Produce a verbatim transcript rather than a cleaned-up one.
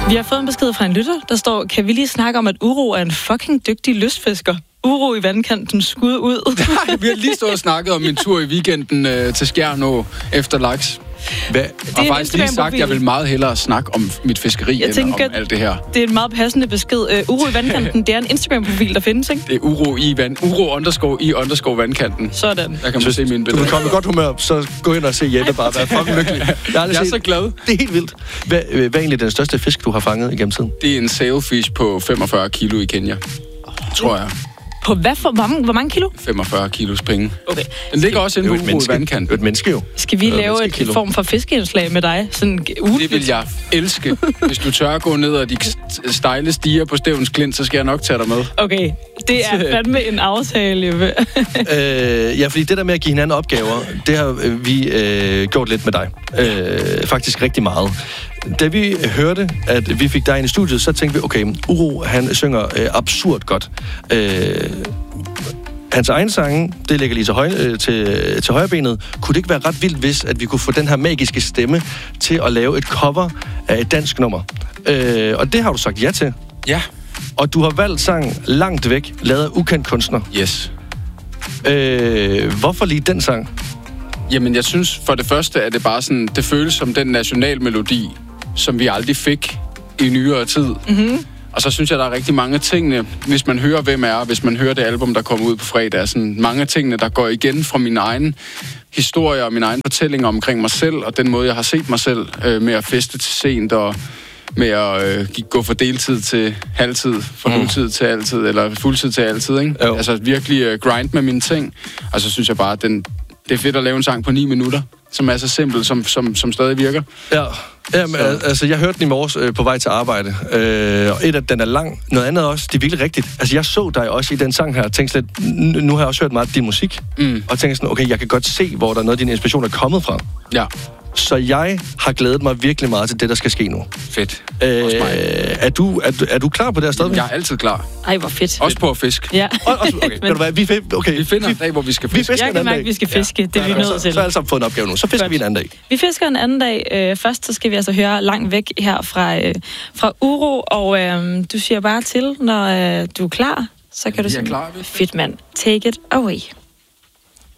Vi har fået en besked fra en lytter, der står, kan vi lige snakke om, at Uro er en fucking dygtig lystfisker? Uro i vandkanten, skud ud. Nej, vi har lige stået og snakket om en tur i weekenden øh, til Skjernå efter laks. Hvad? Og faktisk lige sagt, at jeg vil meget hellere snakke om mit fiskeri, jeg end tænker, om alt det her. Det er en meget passende besked. Uh, Uro i vandkanten, det er en Instagram-profil, der findes, ikke? Det er uro i vand. Uro underscore i underscore vandkanten. Sådan. Der kan man se mine billeder. Du vil komme i godt humør, så gå ind og se Jeppe bare være fucking lykkelig. Jeg er, jeg er så glad. Det er helt vildt. Hvad, hvad er egentlig den største fisk, du har fanget igennem tiden? Det er en sailfish på femogfyrre kilo i Kenya, tror jeg. På hvad for? Hvor mange, hvor mange kilo? femogfyrre kilos penge. Okay. Den ligger også inde på Uro i vandkanten. Det er et menneske jo. Skal vi lave et form for fiskeindslag med dig? Sådan det vil jeg elske. Hvis du tør gå ned ad de stejle stiger på Stevns Klint, så skal jeg nok tage dig med. Okay, det er fandme en aftale. øh, ja, fordi det der med at give hinanden opgaver, det har vi øh, gjort lidt med dig. Øh, faktisk rigtig meget. Da vi hørte, at vi fik dig ind i studiet, så tænkte vi, okay, Uro, han synger øh, absurd godt. Øh, hans egen sange, det ligger lige til, høj, øh, til, til højrebenet. Kunne det ikke være ret vildt, hvis at vi kunne få den her magiske stemme til at lave et cover af et dansk nummer? Øh, og det har du sagt ja til. Ja. Og du har valgt sang Langt Væk, lavet af ukendt kunstner. Yes. Øh, hvorfor lige den sang? Jamen, jeg synes for det første, at det bare sådan, det føles som den nationalmelodi, som vi aldrig fik i nyere tid. Mm-hmm. Og så synes jeg, der er rigtig mange tingene, hvis man hører, hvem er, hvis man hører det album, der kommer ud på fredag, er sådan mange af tingene, der går igen fra min egen historie og min egen fortællinger omkring mig selv, og den måde, jeg har set mig selv øh, med at feste til sent, og med at øh, gå fra deltid til halvtid, fra mm. nutid til altid, eller fuldtid til altid, ikke? Jo. Altså virkelig øh, grind med mine ting. Og så synes jeg bare, at den, det er fedt at lave en sang på ni minutter, som er så simpel, som, som, som stadig virker. Ja, Jamen, altså jeg hørte den i morges øh, på vej til arbejde, øh, og et af den er lang, noget andet også, det er virkelig rigtigt. Altså jeg så dig også i den sang her, og tænkte slet, nu har jeg også hørt meget af din musik, mm. og tænkte sådan, okay, jeg kan godt se, hvor der er noget af din inspiration er kommet fra. Ja. Så jeg har glædet mig virkelig meget til det, der skal ske nu. Fedt. Øh, er, du, er, du, er du klar på det her stadigvæk? Jeg er altid klar. Ej, hvor fedt. Også på at fiske. Ja. Også, okay, Men, du vi, okay, vi finder en dag, hvor vi skal fiske. Vi jeg kan mærke, at vi skal fiske. Ja. Det er vi nødt til. Så har alle sammen fået en opgave nu. Så fisker Godt. vi en anden dag. Vi fisker en anden dag. Øh, først så skal vi altså høre Langt Væk her fra, øh, fra Uro. Og øh, du siger bare til, når øh, du er klar. Så kan vi du sige, klar, fedt mand, take it away.